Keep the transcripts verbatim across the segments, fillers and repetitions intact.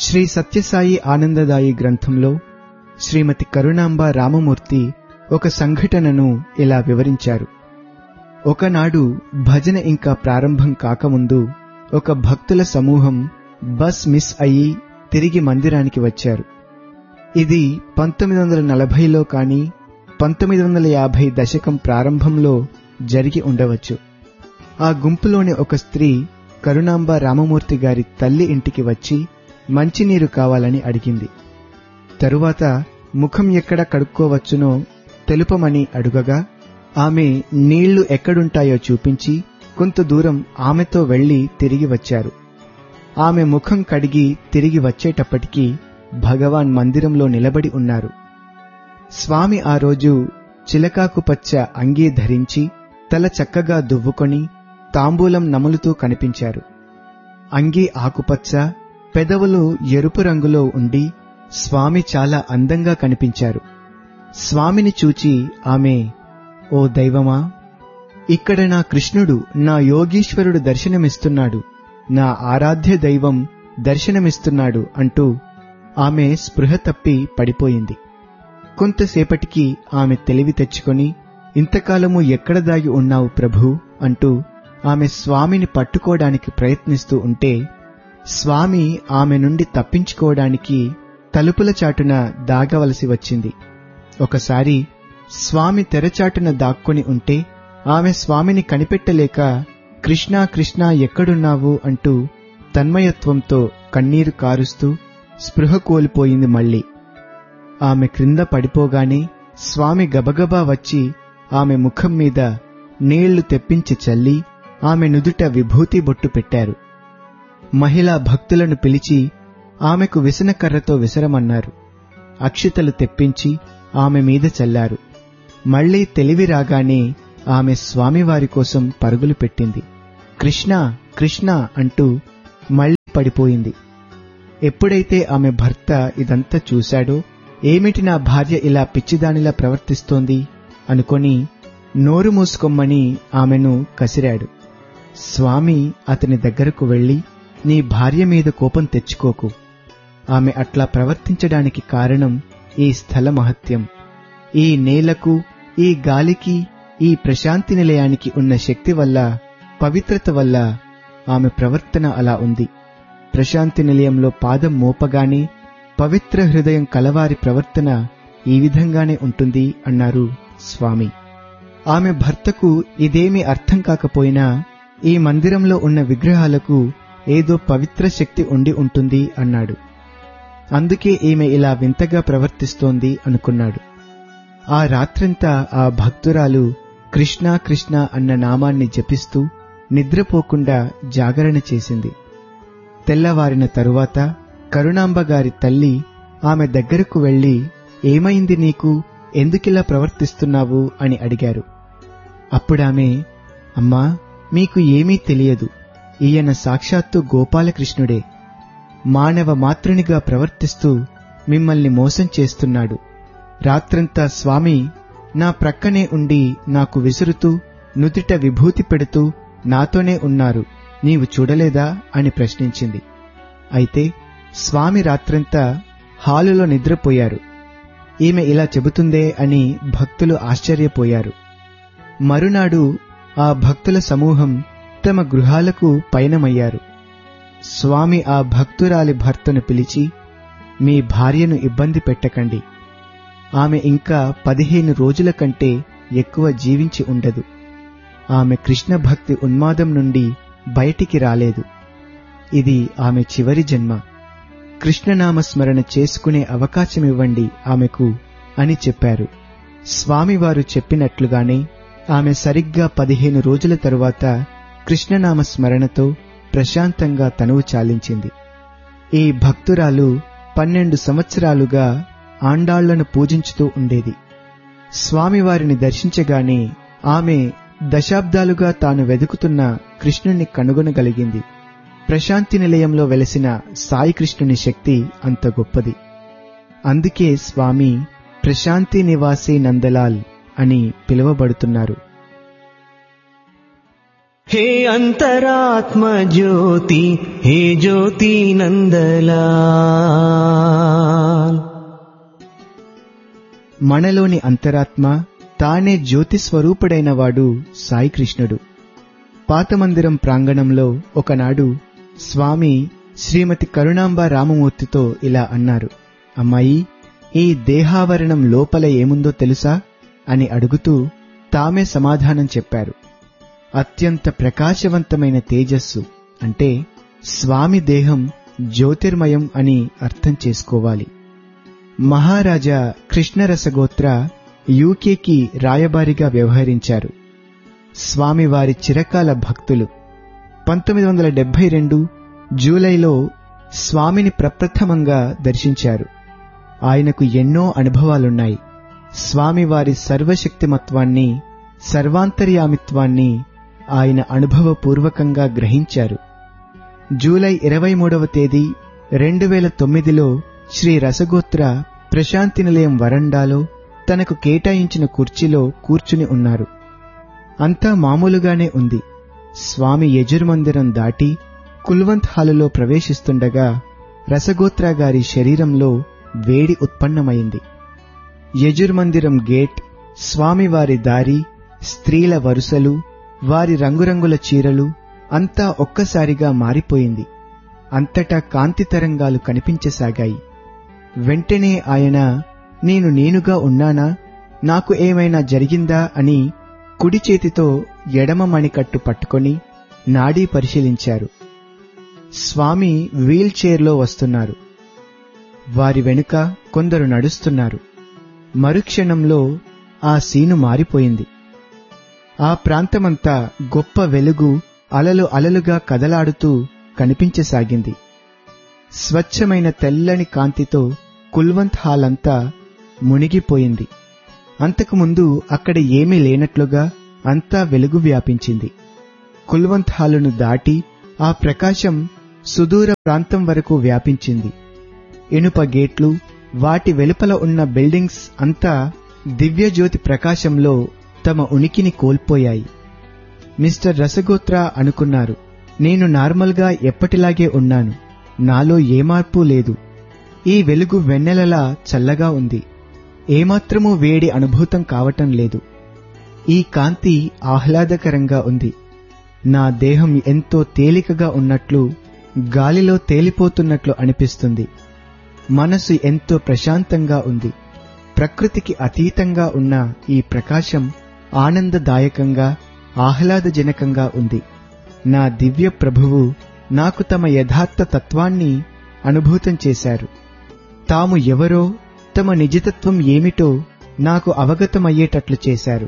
శ్రీ సత్యసాయి ఆనందదాయి గ్రంథంలో శ్రీమతి కరుణాంబ రామమూర్తి ఒక సంఘటనను ఇలా వివరించారు. ఒకనాడు భజన ఇంకా ప్రారంభం కాకముందు ఒక భక్తుల సమూహం బస్ మిస్ అయ్యి తిరిగి మందిరానికి వచ్చారు. ఇది పంతొమ్మిది వందల నలభైలో కానీ పంతొమ్మిది వందల యాభై దశకం ప్రారంభంలో జరిగి ఉండవచ్చు. ఆ గుంపులోని ఒక స్త్రీ కరుణాంబ రామమూర్తి గారి తల్లి ఇంటికి వచ్చి మంచినీరు కావాలని అడిగింది. తరువాత ముఖం ఎక్కడ కడుక్కోవచ్చునో తెలుపమని అడుగగా ఆమె నీళ్లు ఎక్కడుంటాయో చూపించి కొంత దూరం ఆమెతో వెళ్లి తిరిగి వచ్చారు. ఆమె ముఖం కడిగి తిరిగి వచ్చేటప్పటికీ భగవాన్ మందిరంలో నిలబడి ఉన్నారు. స్వామి ఆ రోజు చిలకాకుపచ్చ అంగీ ధరించి తల చక్కగా దువ్వుకొని తాంబూలం నములుతూ కనిపించారు. అంగీ ఆకుపచ్చ, పెదవులు ఎరుపు రంగులో ఉండి స్వామి చాలా అందంగా కనిపించారు. స్వామిని చూచి ఆమె, ఓ దైవమా, ఇక్కడ నా కృష్ణుడు, నా యోగీశ్వరుడు దర్శనమిస్తున్నాడు, నా ఆరాధ్య దైవం దర్శనమిస్తున్నాడు అంటూ ఆమె స్పృహ తప్పి పడిపోయింది. కొంతసేపటికి ఆమె తెలివి తెచ్చుకొని, ఇంతకాలము ఎక్కడ దాగి ఉన్నావు ప్రభూ అంటూ ఆమె స్వామిని పట్టుకోవడానికి ప్రయత్నిస్తూ ఉంటే స్వామి ఆమె నుండి తప్పించుకోవడానికి తలుపుల చాటున దాగవలసి వచ్చింది. ఒకసారి స్వామి తెరచాటున దాక్కొని ఉంటే ఆమె స్వామిని కనిపెట్టలేక కృష్ణా కృష్ణా ఎక్కడున్నావు అంటూ తన్మయత్వంతో కన్నీరు కారుస్తూ స్పృహ కోల్పోయింది. మళ్లీ ఆమె క్రింద పడిపోగానే స్వామి గబగబా వచ్చి ఆమె ముఖం మీద నీళ్లు తెప్పించి చల్లి ఆమె నుదుట విభూతి బొట్టు పెట్టారు. మహిళా భక్తులను పిలిచి ఆమెకు విసనకర్రతో విసరమన్నారు. అక్షితలు తెప్పించి ఆమె మీద చల్లారు. మళ్లీ తెలివి రాగానే ఆమె స్వామివారి కోసం పరుగులు పెట్టింది. కృష్ణ కృష్ణ అంటూ మళ్లీ పడిపోయింది. ఎప్పుడైతే ఆమె భర్త ఇదంతా చూశాడో, ఏమిటి నా భార్య ఇలా పిచ్చిదానిలా ప్రవర్తిస్తోంది అనుకొని నోరు మూసుకోమ్మని ఆమెను కసిరాడు. స్వామి అతని దగ్గరకు వెళ్లి, నీ భార్య మీద కోపం తెచ్చుకోకు, ఆమె అట్లా ప్రవర్తించడానికి కారణం ఈ స్థల మహత్యం, ఈ నేలకు, ఈ గాలికి, ఈ ప్రశాంతి నిలయానికి ఉన్న శక్తి వల్ల, పవిత్రత వల్ల ఆమె ప్రవర్తన అలా ఉంది. ప్రశాంతి నిలయంలో పాదం మోపగానే పవిత్ర హృదయం కలవారి ప్రవర్తన ఈ విధంగానే ఉంటుంది అన్నారు స్వామి. ఆమె భర్తకు ఇదేమీ అర్థం కాకపోయినా ఈ మందిరంలో ఉన్న విగ్రహాలకు ఏదో పవిత్ర శక్తి ఉండి ఉంటుంది అన్నాడు. అందుకే ఈమె ఇలా వింతగా ప్రవర్తిస్తోంది అనుకున్నాడు. ఆ రాత్రంతా ఆ భక్తురాలు కృష్ణ కృష్ణ అన్న నామాన్ని జపిస్తూ నిద్రపోకుండా జాగరణ చేసింది. తెల్లవారిన తరువాత కరుణాంబ గారి తల్లి ఆమె దగ్గరకు వెళ్లి, ఏమైంది నీకు, ఎందుకిలా ప్రవర్తిస్తున్నావు అని అడిగారు. అప్పుడామె, అమ్మా, మీకు ఏమీ తెలియదు, ఈయన సాక్షాత్తు గోపాలకృష్ణుడే, మానవ మాతృనిగా ప్రవర్తిస్తూ మిమ్మల్ని మోసం చేస్తున్నాడు. రాత్రంతా స్వామి నా ప్రక్కనే ఉండి నాకు విసురుతూ నుదిట విభూతి పెడుతూ నాతోనే ఉన్నారు, నీవు చూడలేదా అని ప్రశ్నించింది. అయితే స్వామి రాత్రంతా హాలులో నిద్రపోయారు. ఈమె ఇలా చెబుతుందే అని భక్తులు ఆశ్చర్యపోయారు. మరునాడు ఆ భక్తుల సమూహం తమ గృహాలకు పయనమయ్యారు. స్వామి ఆ భక్తురాలి భర్తను పిలిచి, మీ భార్యను ఇబ్బంది పెట్టకండి, ఆమె ఇంకా పదిహేను రోజుల కంటే ఎక్కువ జీవించి ఉండదు, ఆమె కృష్ణ భక్తి ఉన్మాదం నుండి బయటికి రాలేదు, ఇది ఆమె చివరి జన్మ, కృష్ణనామస్మరణ చేసుకునే అవకాశమివ్వండి ఆమెకు అని చెప్పారు. స్వామివారు చెప్పినట్లుగానే ఆమె సరిగ్గా పదిహేను రోజుల తరువాత కృష్ణనామస్మరణతో ప్రశాంతంగా తనువు చాలించింది. ఈ భక్తురాలు పన్నెండు సంవత్సరాలుగా ఆండాళ్లను పూజించుతూ ఉండేది. స్వామివారిని దర్శించగానే ఆమె దశాబ్దాలుగా తాను వెదుకుతున్న కృష్ణుణ్ణి కనుగొనగలిగింది. ప్రశాంతి నిలయంలో వెలసిన సాయికృష్ణుని శక్తి అంత గొప్పది. అందుకే స్వామి ప్రశాంతి నివాసి నందలాల్ అని పిలువబడుతున్నారు. हे अंतरात्म ज्योति, हे ज्योति नंदलाल. మనలోని అంతరాత్మ తానే జ్యోతి స్వరూపుడైన వాడు సాయికృష్ణుడు. పాతమందిరం ప్రాంగణంలో ఒకనాడు స్వామి శ్రీమతి కరుణాంబ రామమూర్తితో ఇలా అన్నారు. అమ్మాయి, ఈ దేహావరణం లోపల ఏముందో తెలుసా అని అడుగుతూ తామే సమాధానం చెప్పారు. అత్యంత ప్రకాశవంతమైన తేజస్సు అంటే స్వామి దేహం జ్యోతిర్మయం అని అర్థం చేసుకోవాలి. మహారాజా కృష్ణరసగోత్ర యూకేకి రాయబారిగా వ్యవహరించారు. స్వామివారి చిరకాల భక్తులు. పంతొమ్మిది వందల డెబ్బై రెండు జూలైలో స్వామిని ప్రప్రథమంగా దర్శించారు. ఆయనకు ఎన్నో అనుభవాలున్నాయి. స్వామివారి సర్వశక్తిమత్వాన్ని, సర్వాంతర్యామిత్వాన్ని ఆయన అనుభవపూర్వకంగా గ్రహించారు. జూలై ఇరవై మూడవ తేదీ రెండు వేల తొమ్మిదిలో శ్రీ రసగోత్ర ప్రశాంతి నిలయం వరండాలో తనకు కేటాయించిన కుర్చీలో కూర్చుని ఉన్నారు. అంతా మామూలుగానే ఉంది. స్వామి యజుర్మందిరం దాటి కుల్వంత్ హాలులో ప్రవేశిస్తుండగా రసగోత్ర గారి శరీరంలో వేడి ఉత్పన్నమైంది. యజుర్మందిరం గేట్, స్వామివారి దారి, స్త్రీల వరుసలు, వారి రంగురంగుల చీరలు అంతా ఒక్కసారిగా మారిపోయింది. అంతటా కాంతి తరంగాలు కనిపించసాగాయి. వెంటనే ఆయన, నేను నేనుగా ఉన్నానా, నాకు ఏమైనా జరిగిందా అని కుడి చేతితో ఎడమ మణికట్టు పట్టుకొని నాడీ పరిశీలించారు. స్వామి వీల్ చైర్లో వస్తున్నారు. వారి వెనుక కొందరు నడుస్తున్నారు. మరుక్షణంలో ఆ సీను మారిపోయింది. ఆ ప్రాంతమంతా గొప్ప వెలుగు అలలు అలలుగా కదలాడుతూ కనిపించసాగింది. స్వచ్ఛమైన తెల్లని కాంతితో కుల్వంత్ హాల్ అంతా మునిగిపోయింది. అంతకుముందు అక్కడ ఏమీ లేనట్లుగా అంతా వెలుగు వ్యాపించింది. కుల్వంత్ హాలును దాటి ఆ ప్రకాశం సుదూర ప్రాంతం వరకు వ్యాపించింది. ఇనుప గేట్లు, వాటి వెలుపల ఉన్న బిల్డింగ్స్ అంతా దివ్యజ్యోతి ప్రకాశంలో తమ ఉనికిని కోల్పోయాయి. మిస్టర్ రసగోత్ర అనుకున్నారు, నేను నార్మల్గా ఎప్పటిలాగే ఉన్నాను, నాలో ఏ మార్పు లేదు. ఈ వెలుగు వెన్నెలలా చల్లగా ఉంది. ఏమాత్రమూ వేడి అనుభూతం కావటం లేదు. ఈ కాంతి ఆహ్లాదకరంగా ఉంది. నా దేహం ఎంతో తేలికగా ఉన్నట్లు, గాలిలో తేలిపోతున్నట్లు అనిపిస్తుంది. మనసు ఎంతో ప్రశాంతంగా ఉంది. ప్రకృతికి అతీతంగా ఉన్న ఈ ప్రకాశం ఆనందదాయకంగా, ఆహ్లాదజనకంగా ఉంది. నా దివ్య ప్రభువు నాకు తమ యథార్థ తత్వాన్ని అనుభూతం చేశారు. తాము ఎవరో, తమ నిజతత్వం ఏమిటో నాకు అవగతమయ్యేటట్లు చేశారు.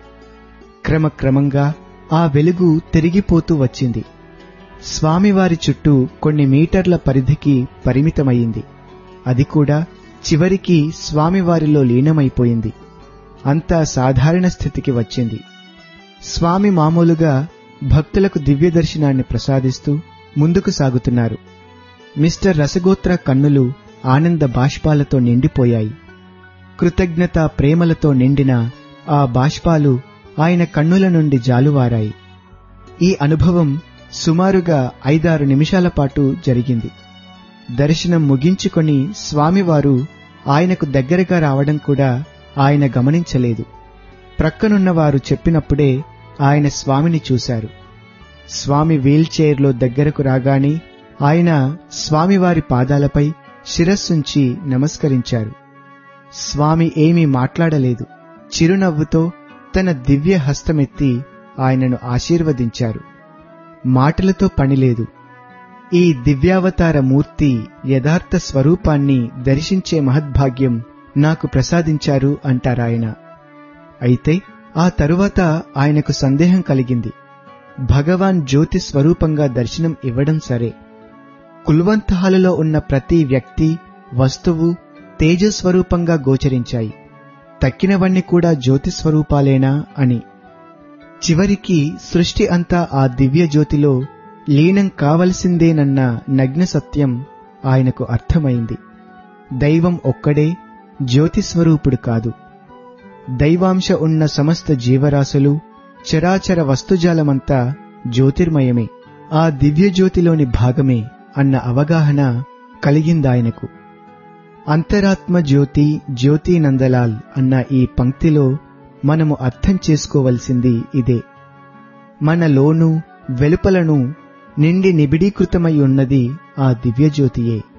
క్రమక్రమంగా ఆ వెలుగు తిరిగిపోతూ వచ్చింది. స్వామివారి చుట్టూ కొన్ని మీటర్ల పరిధికి పరిమితమయ్యింది. అది కూడా చివరికి స్వామివారిలో లీనమైపోయింది. అంతా సాధారణ స్థితికి వచ్చింది. స్వామి మామూలుగా భక్తులకు దివ్య దర్శనాన్ని ప్రసాదిస్తూ ముందుకు సాగుతున్నారు. మిస్టర్ రసగోత్ర కన్నులు ఆనంద బాష్పాలతో నిండిపోయాయి. కృతజ్ఞత ప్రేమలతో నిండిన ఆ బాష్పాలు ఆయన కన్నుల నుండి జాలువారాయి. ఈ అనుభవం సుమారుగా ఐదారు నిమిషాల పాటు జరిగింది. దర్శనం ముగించుకొని స్వామివారు ఆయనకు దగ్గరగా రావడం కూడా ఆయన గమనించలేదు. ప్రక్కనున్నవారు చెప్పినప్పుడే ఆయన స్వామిని చూశారు. స్వామి వీల్ చైర్లో దగ్గరకు రాగానే ఆయన స్వామివారి పాదాలపై శిరస్సుంచి నమస్కరించారు. స్వామి ఏమీ మాట్లాడలేదు. చిరునవ్వుతో తన దివ్య హస్తమెత్తి ఆయనను ఆశీర్వదించారు. మాటలతో పనిలేదు. ఈ దివ్యావతార మూర్తి యథార్థ స్వరూపాన్ని దర్శించే మహద్భాగ్యం నాకు ప్రసాదించారు అంటారాయన. అయితే ఆ తరువాత ఆయనకు సందేహం కలిగింది. భగవాన్ జ్యోతి స్వరూపంగా దర్శనం ఇవ్వడం సరే, కుల్వంత్ హాలులో ఉన్న ప్రతి వ్యక్తి, వస్తువు తేజస్వరూపంగా గోచరించాయి. తక్కినవన్నీ కూడా జ్యోతి స్వరూపాలేనా అని. చివరికి సృష్టి అంతా ఆ దివ్య జ్యోతిలో లీనం కావలసిందేనన్న నగ్న సత్యం ఆయనకు అర్థమైంది. దైవం ఒక్కడే, జ్యోతిస్వరూపుడు కాదు. దైవాంశ ఉన్న సమస్త జీవరాశులు, చరాచర వస్తుజాలమంతా జ్యోతిర్మయమే, ఆ దివ్యజ్యోతిలోని భాగమే అన్న అవగాహన కలిగిందాయనకు. అంతరాత్మ జ్యోతి జ్యోతి నందలాల్ అన్న ఈ పంక్తిలో మనము అర్థం చేసుకోవలసింది ఇదే. మన లోను వెలుపలను నిండి నిబిడీకృతమై ఉన్నది ఆ దివ్యజ్యోతియే.